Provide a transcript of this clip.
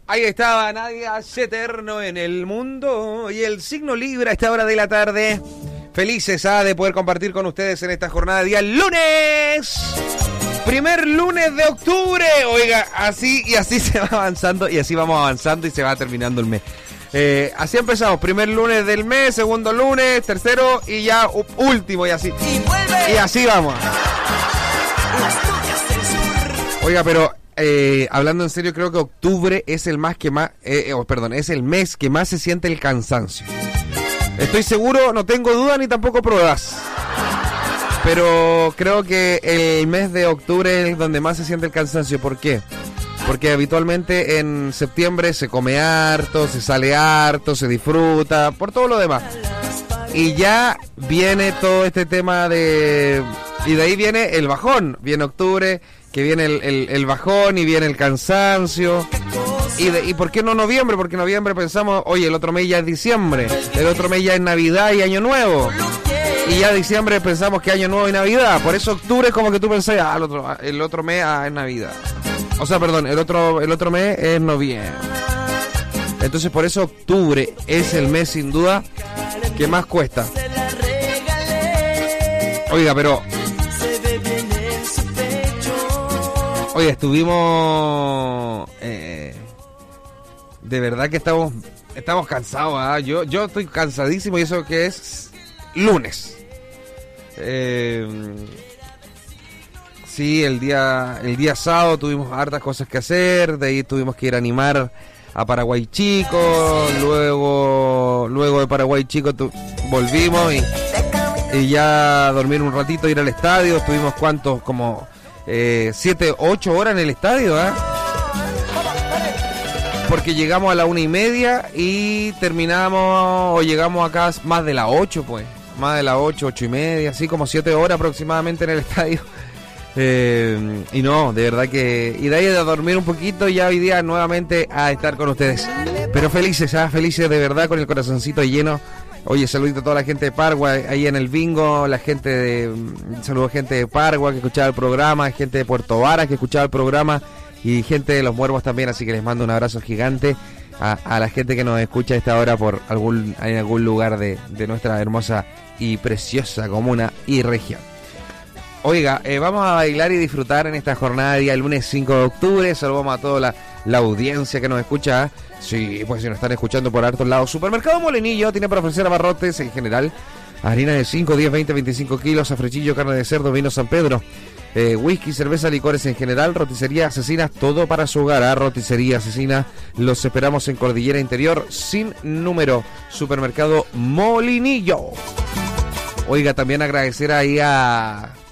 Ahí estaba, nadie hace eterno en el mundo. Y el signo Libra a esta hora de la tarde. Felices de poder compartir con ustedes en esta jornada de día lunes. Primer lunes de octubre. Oiga, así se va avanzando. Y así vamos avanzando y se va terminando el mes. Así empezamos. Primer lunes del mes, segundo lunes, tercero y ya último y así. Y así vamos. Oiga, pero... hablando en serio, creo que octubre es el es el mes que más se siente el cansancio. Estoy seguro, no tengo duda ni tampoco pruebas. Pero creo que el mes de octubre es donde más se siente el cansancio. ¿Por qué? Porque habitualmente en septiembre se come harto, se sale harto, se disfruta, por todo lo demás. Y ya viene todo este tema y de ahí viene el bajón. Viene octubre, que viene el bajón y viene el cansancio. ¿Y por qué no noviembre? Porque en noviembre pensamos, oye, el otro mes ya es diciembre, el otro mes ya es Navidad y Año Nuevo. Y ya diciembre pensamos que Año Nuevo y Navidad. Por eso octubre es como que tú pensás, el otro mes es Navidad. O sea, perdón, el otro mes es noviembre. Entonces por eso octubre es el mes sin duda que más cuesta. Oiga, pero... Oye, estuvimos... de verdad que estamos cansados, ¿eh? Yo estoy cansadísimo y eso que es lunes. Sí, el día sábado tuvimos hartas cosas que hacer, de ahí tuvimos que ir a animar a Paraguay Chico, luego de Paraguay Chico volvimos y ya dormir un ratito, ir al estadio. Estuvimos como 7, 8 horas en el estadio, ¿eh? Porque llegamos a la 1:30 y terminamos o llegamos acá más de las 8, pues. Más de las 8, 8:30, así como 7 horas aproximadamente en el estadio. Y no, de verdad que... Y de ahí a dormir un poquito, ya hoy día nuevamente a estar con ustedes. Pero felices de verdad, con el corazoncito lleno. Oye, saludito a toda la gente de Paraguay, ahí en el bingo, saludo a gente de Paraguay que escuchaba el programa, gente de Puerto Varas que escuchaba el programa y gente de Los Muervos también, así que les mando un abrazo gigante a la gente que nos escucha a esta hora en algún lugar de nuestra hermosa y preciosa comuna y región. Oiga, vamos a bailar y disfrutar en esta jornada de día lunes 5 de octubre. Saludamos a toda la audiencia que nos escucha. Sí, pues si nos están escuchando por hartos lados. Supermercado Molinillo tiene para ofrecer abarrotes en general. Harina de 5, 10, 20, 25 kilos, afrechillo, carne de cerdo, vino San Pedro. Whisky, cerveza, licores en general. Roticería Asesina, todo para su hogar. Roticería Asesina, los esperamos en Cordillera Interior, sin número. Supermercado Molinillo. Oiga, también agradecer ahí a